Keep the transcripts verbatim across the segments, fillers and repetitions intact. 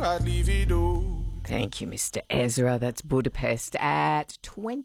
I'd leave it all. Thank you, Mister Ezra. That's Budapest at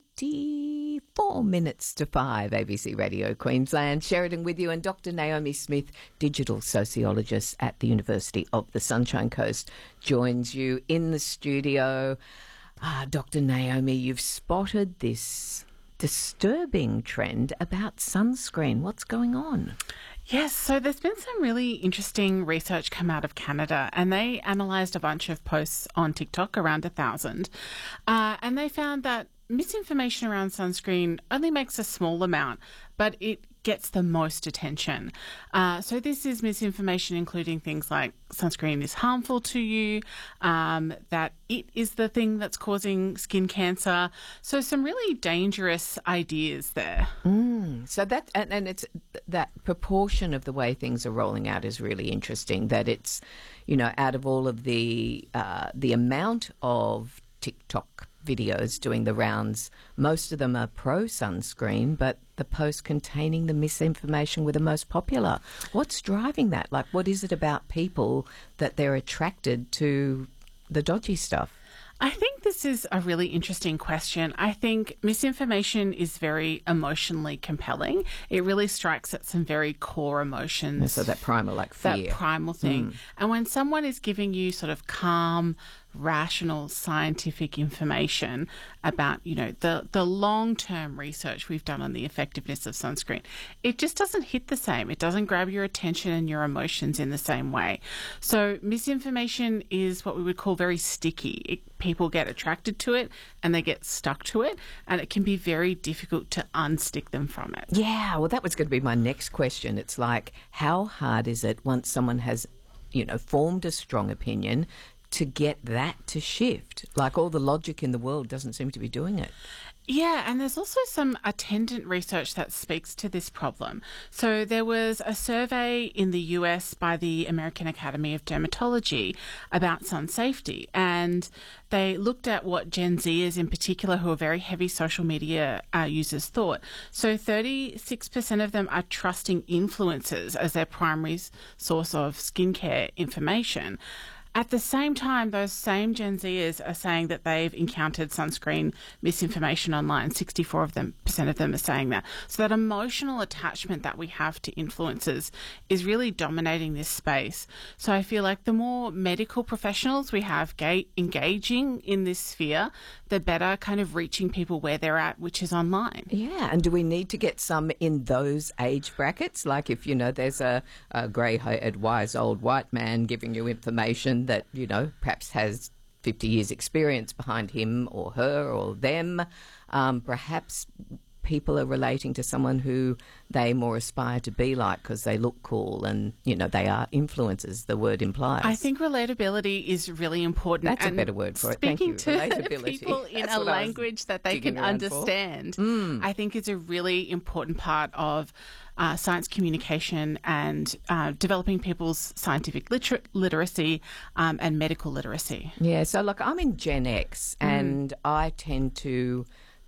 twenty-four minutes to five, A B C Radio Queensland. Sheridan with you, and Doctor Naomi Smith, digital sociologist at the University of the Sunshine Coast, joins you in the studio. Ah, Doctor Naomi, you've spotted this disturbing trend about sunscreen. What's going on? Yes, so there's been some really interesting research come out of Canada, and they analysed a bunch of posts on TikTok, around a thousand, uh, and they found that misinformation around sunscreen only makes a small amount, but it gets the most attention. Uh, so this is misinformation including things like sunscreen is harmful to you, um, that it is the thing that's causing skin cancer. So some really dangerous ideas there. Mm, so that, and, and it's that proportion of the way things are rolling out is really interesting, that it's, you know, out of all of the, uh, the amount of TikTok videos doing the rounds, most of them are pro sunscreen, but the posts containing the misinformation were the most popular. What's driving that? Like, what is it about people that they're attracted to the dodgy stuff? I think this is a really interesting question. I think misinformation is very emotionally compelling. It really strikes at some very core emotions. So that primal, like fear. That primal thing. Mm. And when someone is giving you sort of calm, rational, scientific information about, you know, the, the long-term research we've done on the effectiveness of sunscreen, it just doesn't hit the same. It doesn't grab your attention and your emotions in the same way. So misinformation is what we would call very sticky. It, people get attracted to it and they get stuck to it, and it can be very difficult to unstick them from it. Yeah, well, that was going to be my next question. It's like, how hard is it once someone has, you know, formed a strong opinion to get that to shift? Like, all the logic in the world doesn't seem to be doing it. Yeah, and there's also some attendant research that speaks to this problem. So there was a survey in the U S by the American Academy of Dermatology about sun safety, and they looked at what Gen Zers in particular, who are very heavy social media uh, users, thought. So thirty-six percent of them are trusting influencers as their primary source of skincare information. At the same time, those same Gen Zers are saying that they've encountered sunscreen misinformation online. sixty-four of them, percent of them are saying that. So that emotional attachment that we have to influencers is really dominating this space. So I feel like the more medical professionals we have ga- engaging in this sphere, the better kind of reaching people where they're at, which is online. Yeah, and do we need to get some in those age brackets? Like, if, you know, there's a, a grey-haired, wise old white man giving you information that, you know, perhaps has fifty years experience behind him or her or them, um, perhaps people are relating to someone who they more aspire to be like because they look cool and, you know, they are influencers, the word implies. I think relatability is really important. That's and a better word for it. Thank you. Speaking to Relatability. people in That's a what I was language that they digging can around for. understand, Mm. I think is a really important part of uh, science communication and uh, developing people's scientific liter- literacy um, and medical literacy. Yeah, so look, I'm in Gen X and Mm. I tend to